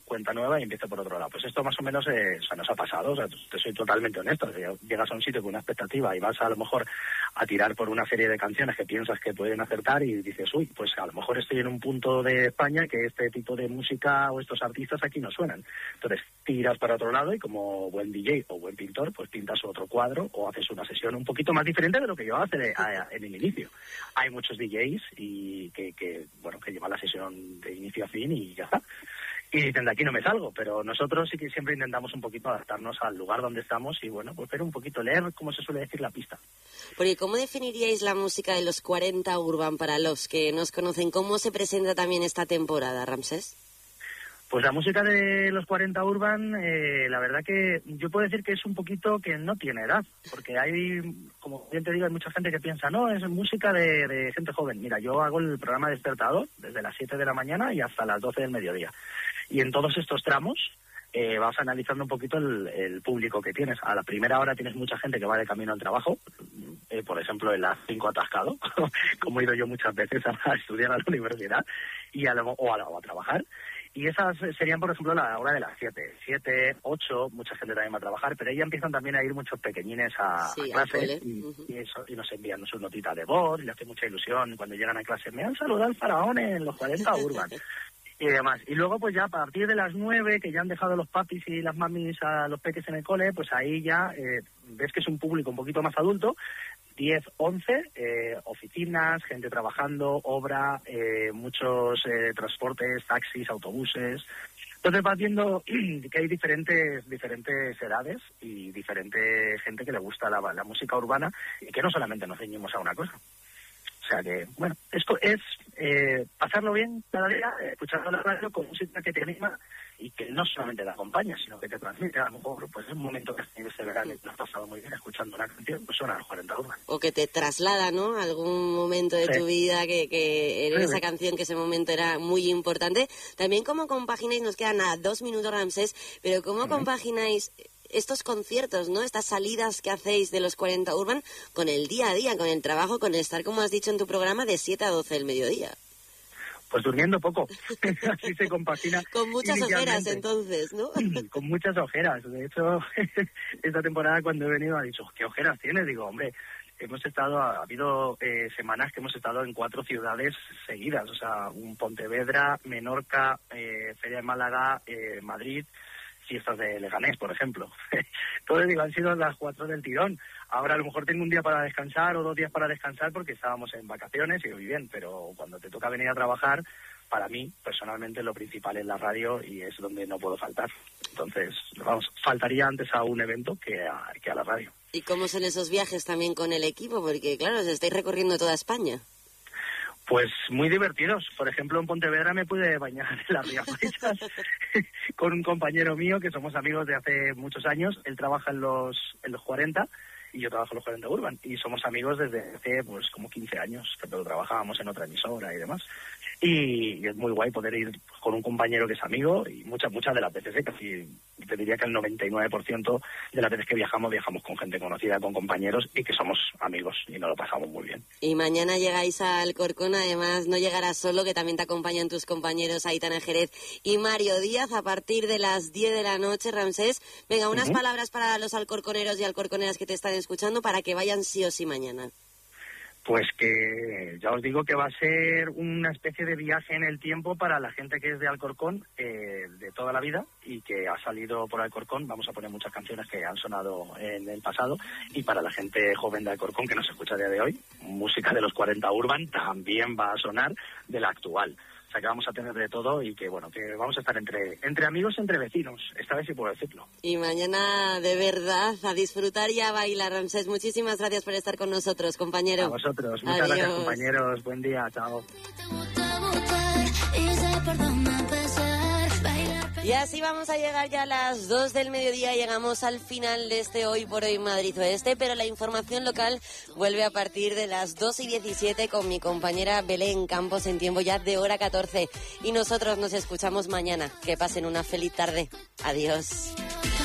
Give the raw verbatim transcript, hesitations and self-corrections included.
cuenta nueva y empiece por otro lado. Pues esto más o menos eh, o sea, nos ha pasado, o sea, te soy totalmente honesto. O sea, llegas a un sitio con una expectativa y vas a lo mejor a tirar por una serie de canciones que piensas que pueden acertar y dices, uy, pues a lo mejor estoy en un punto de España que este tipo de música o estos artistas aquí no suenan. Entonces tiras para otro lado y como buen D J o buen pintor, pues pintas otro cuadro o haces una sesión un poquito más diferente de lo que yo hace de, a, en el inicio. Hay muchos D Js y que, que, bueno, que llevan la sesión de inicio a fin y ya está. Y dicen, de aquí no me salgo, pero nosotros sí que siempre intentamos un poquito adaptarnos al lugar donde estamos y, bueno, pues ver un poquito, leer, como se suele decir, la pista. Porque, ¿cómo definiríais la música de los cuarenta Urban para los que nos conocen? ¿Cómo se presenta también esta temporada, Ramsés? Pues la música de los cuarenta Urban, eh, la verdad que yo puedo decir que es un poquito que no tiene edad, porque hay, como bien te digo, hay mucha gente que piensa, no, es música de, de gente joven. Mira, yo hago el programa Despertador desde las siete de la mañana y hasta las doce del mediodía. Y en todos estos tramos eh, vas analizando un poquito el, el público que tienes. A la primera hora tienes mucha gente que va de camino al trabajo, eh, por ejemplo, en las cinco atascado, como he ido yo muchas veces a, a estudiar a la universidad y a lo, o, a, o a trabajar. Y esas serían, por ejemplo, la hora de las siete, siete, ocho, mucha gente también va a trabajar, pero ahí ya empiezan también a ir muchos pequeñines a, sí, a clase y, uh-huh. y, eso, y nos envían sus notitas de voz y les hace mucha ilusión cuando llegan a clase. Me han saludado al faraón en los cuarenta Urban y demás. Y luego, pues ya a partir de las nueve, que ya han dejado los papis y las mamis a los peques en el cole, pues ahí ya eh, ves que es un público un poquito más adulto. diez, once, eh, oficinas, gente trabajando, obra, eh, muchos eh, transportes, taxis, autobuses. Entonces vas viendo que hay diferentes diferentes edades y diferente gente que le gusta la, la música urbana y que no solamente nos ceñimos a una cosa. O sea que, bueno, esto es eh, pasarlo bien cada día, escuchando la radio con música que te anima y que no solamente te acompaña, sino que te transmite. A lo mejor, pues es un momento que has tenido ese verano y te has pasado muy bien escuchando una canción, pues suena a los cuarenta Urban. O que te traslada, ¿no?, a algún momento de sí. tu vida que, que en sí, esa sí. canción, que ese momento era muy importante. También, ¿cómo compagináis? Nos quedan a dos minutos, Ramsés, pero ¿cómo uh-huh. compagináis estos conciertos, ¿no?, estas salidas que hacéis de los cuarenta Urban con el día a día, con el trabajo, con estar, como has dicho en tu programa, de siete a doce del mediodía? Pues durmiendo poco, así se compagina. Con muchas ojeras, entonces, ¿no? Con muchas ojeras. De hecho, esta temporada cuando he venido ha dicho, ¿qué ojeras tienes? Digo, hombre, hemos estado, ha habido eh, semanas que hemos estado en cuatro ciudades seguidas, o sea, un Pontevedra, Menorca, eh, Feria de Málaga, eh, Madrid, fiestas de Leganés, por ejemplo. Entonces, digo, han sido las cuatro del tirón. Ahora a lo mejor tengo un día para descansar o dos días para descansar porque estábamos en vacaciones y muy bien, pero cuando te toca venir a trabajar, para mí, personalmente, lo principal es la radio y es donde no puedo faltar. Entonces, vamos, faltaría antes a un evento que a, que a la radio. ¿Y cómo son esos viajes también con el equipo? Porque, claro, os estáis recorriendo toda España. Pues muy divertidos. Por ejemplo, en Pontevedra me pude bañar en las Rías Baixas con un compañero mío que somos amigos de hace muchos años. Él trabaja en los en los cuarenta y yo trabajo en los cuarenta Urban. Y somos amigos desde hace pues como quince años, pero trabajábamos en otra emisora y demás. Y es muy guay poder ir con un compañero que es amigo y muchas, muchas de las veces, ¿eh? Casi te diría que el noventa y nueve por ciento de las veces que viajamos, viajamos con gente conocida, con compañeros y que somos amigos y nos lo pasamos muy bien. Y mañana llegáis al Alcorcón, además no llegarás solo, que también te acompañan tus compañeros Aitana Jerez y Mario Díaz a partir de las diez de la noche, Ramsés. Venga, unas uh-huh. palabras para los alcorconeros y alcorconeras que te están escuchando para que vayan sí o sí mañana. Pues que ya os digo que va a ser una especie de viaje en el tiempo para la gente que es de Alcorcón, eh, de toda la vida, y que ha salido por Alcorcón. Vamos a poner muchas canciones que han sonado en el pasado, y para la gente joven de Alcorcón que nos escucha a día de hoy, música de los cuarenta Urban también va a sonar de la actual. O sea que vamos a tener de todo y que bueno, que vamos a estar entre entre amigos, entre vecinos, esta vez sí puedo decirlo. Y mañana de verdad a disfrutar y a bailar, Ramsés. Muchísimas gracias por estar con nosotros, compañero. A vosotros, muchas Adiós. Gracias, compañeros. Buen día, chao. Y así vamos a llegar ya a las dos del mediodía, llegamos al final de este Hoy por Hoy Madrid Oeste, pero la información local vuelve a partir de las dos y diecisiete con mi compañera Belén Campos en tiempo ya de hora catorce. Y nosotros nos escuchamos mañana. Que pasen una feliz tarde. Adiós.